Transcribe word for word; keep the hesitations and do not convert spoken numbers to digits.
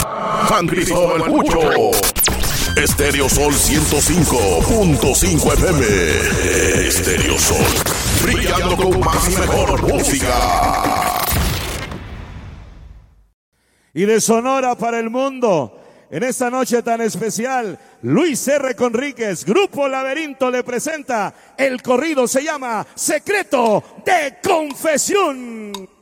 San Cristóbal Pucho. Estéreo Sol ciento cinco punto cinco F M. Estéreo Sol, brillando con más y mejor música. Y de Sonora para el mundo, en esta noche tan especial, Luis R. Conríquez, Grupo Laberinto le presenta el corrido, se llama Secreto de Confesión.